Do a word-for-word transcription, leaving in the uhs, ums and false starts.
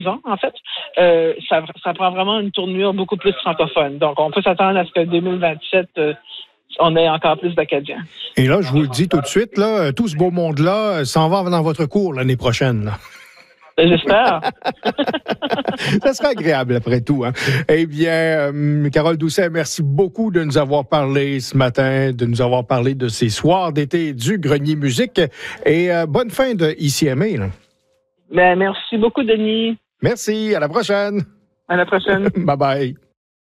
ans, en fait, euh, ça, ça prend vraiment une tournure beaucoup plus francophone. Donc, on peut s'attendre à ce que deux mille vingt-sept, euh, on ait encore plus d'Acadiens. Et là, je vous le dis tout de suite, là, tout ce beau monde-là s'en va dans votre cours l'année prochaine. Là. J'espère. Ça sera agréable après tout. Hein? Eh bien, euh, Carole Doucet, merci beaucoup de nous avoir parlé ce matin, de nous avoir parlé de ces soirs d'été du Grenier Musique. Et euh, bonne fin de I C M A. Là. Ben, merci beaucoup, Denis. Merci. À la prochaine. À la prochaine. Bye bye.